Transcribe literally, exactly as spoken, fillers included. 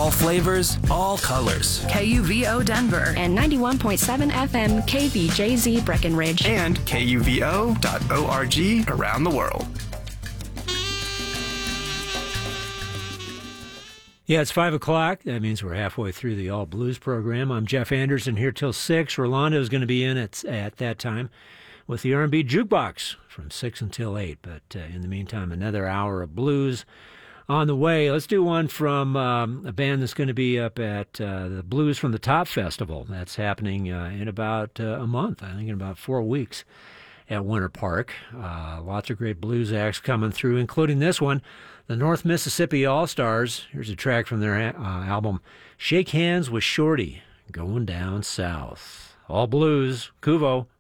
All flavors, all colors. K U V O Denver and ninety-one point seven F M K V J Z Breckenridge. And K U V O dot org around the world. Yeah, it's five o'clock. That means we're halfway through the All Blues program. I'm Jeff Anderson here till six. Rolando is going to be in at, at that time with the R and B Jukebox from six until eight. But uh, in the meantime, another hour of blues on the way. Let's do one from um, a band that's going to be up at uh, the Blues from the Top Festival. That's happening uh, in about uh, a month, I think in about four weeks at Winter Park. Uh, lots of great blues acts coming through, including this one, the North Mississippi All-Stars. Here's a track from their uh, album, Shake Hands with Shorty, Going Down South. All blues, Kuvo.